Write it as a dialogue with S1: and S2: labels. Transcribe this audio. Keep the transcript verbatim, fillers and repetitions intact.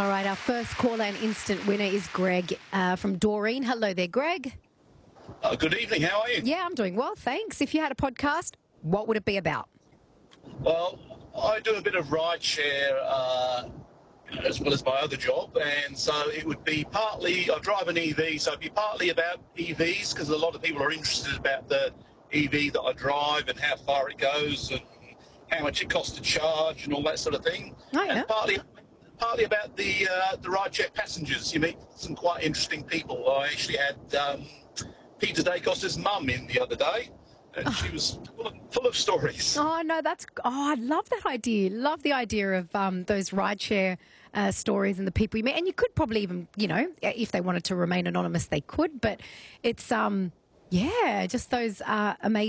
S1: All right, our first caller and instant winner is Greg uh, from Doreen. Hello there, Greg.
S2: Uh, good evening, how are you?
S1: Yeah, I'm doing well, thanks. If you had a podcast, what would it be about?
S2: Well, I do a bit of rideshare uh, as well as my other job, and so it would be partly, I drive an E V, so it'd be partly about E Vs, because a lot of people are interested about the E V that I drive and how far it goes and how much it costs to charge and all that sort of thing.
S1: Oh, yeah.
S2: And partly partly about the uh, the rideshare passengers. You meet some quite interesting people. I actually had um, Peter Dacos's mum in the other day, and she was full of, full of stories.
S1: Oh, no, that's... Oh, I love that idea. Love the idea of um, those rideshare uh, stories and the people you meet. And you could probably even, you know, if they wanted to remain anonymous, they could. But it's, um, yeah, just those uh, amazing...